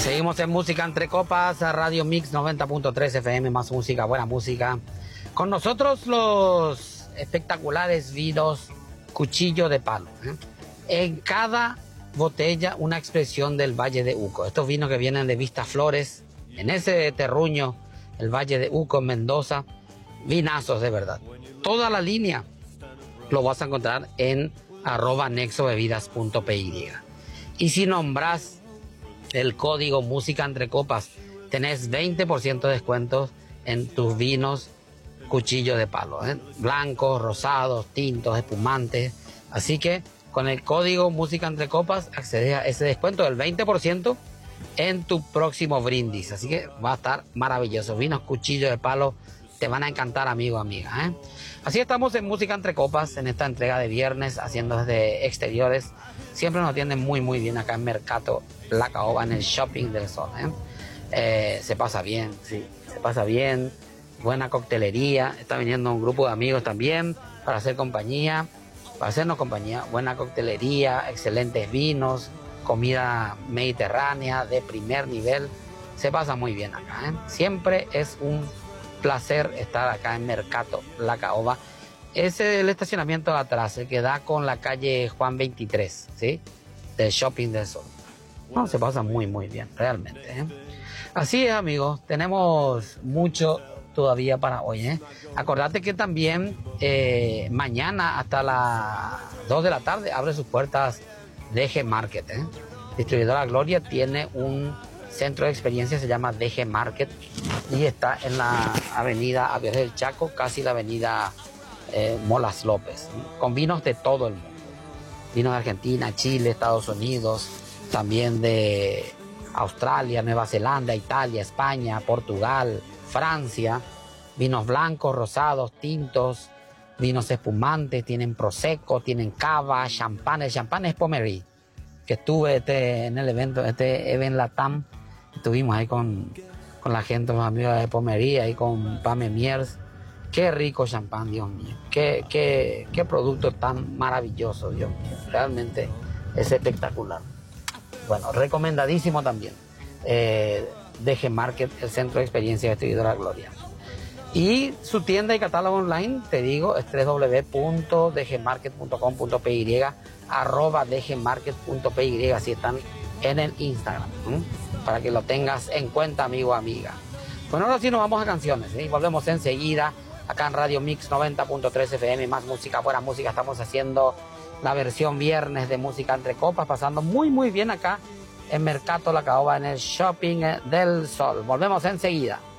Seguimos en Música Entre Copas, Radio Mix 90.3 FM, más música, buena música. Con nosotros los espectaculares vinos Cuchillo de Palo. En cada botella una expresión del Valle de Uco. Estos vinos que vienen de Vista Flores, en ese terruño, el Valle de Uco, en Mendoza, vinazos de verdad. Toda la línea lo vas a encontrar en @nexobebidas.py. Y si nombras el código Música Entre Copas, tenés 20% de descuentos en tus vinos Cuchillo de Palo, blancos, rosados, tintos, espumantes. Así que con el código Música Entre Copas accedes a ese descuento del 20% en tu próximo brindis. Así que va a estar maravilloso. Vinos Cuchillo de Palo te van a encantar, amigo, amiga. Así estamos en Música Entre Copas, en esta entrega de viernes, haciendo desde exteriores. Siempre nos atienden muy muy bien acá en Mercato La Caoba, en el Shopping del Sol. Se pasa bien, sí, se pasa bien. Buena coctelería. Está viniendo un grupo de amigos también para hacernos compañía. Buena coctelería, excelentes vinos, comida mediterránea de primer nivel. Se pasa muy bien acá. Siempre es un placer estar acá en Mercato La Caoba. Es el estacionamiento de atrás, el que da con la calle Juan 23, ¿sí? Del Shopping del Sol. No, se pasa muy muy bien, realmente. Así es, amigos, tenemos mucho todavía para hoy. Acordate que también mañana hasta las 2 de la tarde abre sus puertas DG Market. Distribuidora Gloria tiene un centro de experiencia, se llama DG Market, y está en la avenida Avilés del Chaco, casi la avenida Molas López, con vinos de todo el mundo. Vinos de Argentina, Chile, Estados Unidos, también de Australia, Nueva Zelanda, Italia, España, Portugal, Francia. Vinos blancos, rosados, tintos, vinos espumantes, tienen prosecco, tienen cava, champán. El champán es Pommery, que estuve en el evento, Event Latam. Estuvimos ahí con la gente, los amigos de Pommery, ahí con Pame Miers. Qué rico champán, Dios mío. Qué producto tan maravilloso, Dios mío. Realmente es espectacular. Bueno, recomendadísimo también. DG Market, el centro de experiencia de Distribuidora Gloria. Y su tienda y catálogo online, te digo, es www.dgmarket.com.py, @dgmarket.py, así están en el Instagram, para que lo tengas en cuenta, amigo o amiga. Bueno, ahora sí nos vamos a canciones, y volvemos enseguida acá en Radio Mix 90.3 FM, más música, buena música. Estamos haciendo la versión viernes de Música Entre Copas, pasando muy muy bien acá en Mercato La Caoba, en el Shopping del Sol. Volvemos enseguida.